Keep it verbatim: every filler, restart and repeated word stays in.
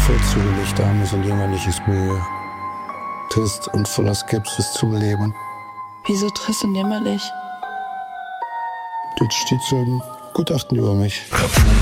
Vollzugelegte armes und jämmerliches Mühe. Trist und voller Skepsis zu leben. Wieso trist und jämmerlich? Das steht so im Gutachten über mich.